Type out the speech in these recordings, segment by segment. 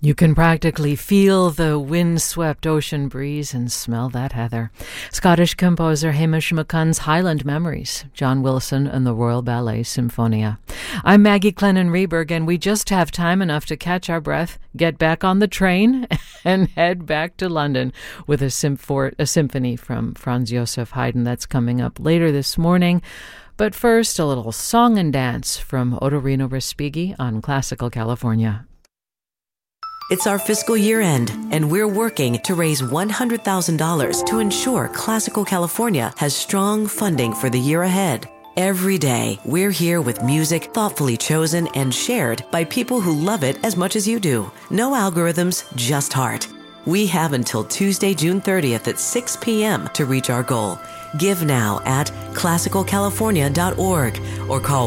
You can practically feel the wind-swept ocean breeze and smell that heather. Scottish composer Hamish McCunn's Highland Memories, John Wilson and the Royal Ballet Symphonia. I'm Maggie Clennon-Reberg, and we just have time enough to catch our breath, get back on the train, and head back to London with a symphony from Franz Joseph Haydn that's coming up later this morning. But first, a little song and dance from Otorino Respighi on Classical California. It's our fiscal year end, and we're working to raise $100,000 to ensure Classical California has strong funding for the year ahead. Every day, we're here with music thoughtfully chosen and shared by people who love it as much as you do. No algorithms, just heart. We have until Tuesday, June 30th at 6 p.m. to reach our goal. Give now at classicalcalifornia.org or call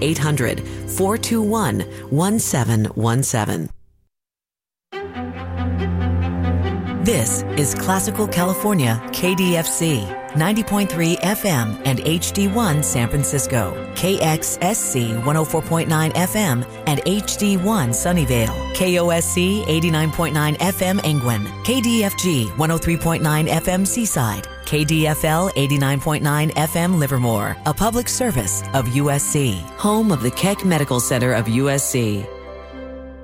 1-800-421-1717. This is Classical California, KDFC, 90.3 FM and HD1 San Francisco, KXSC 104.9 FM and HD1 Sunnyvale, KOSC 89.9 FM Angwin, KDFG 103.9 FM Seaside, KDFL 89.9 FM Livermore, a public service of USC, home of the Keck Medical Center of USC.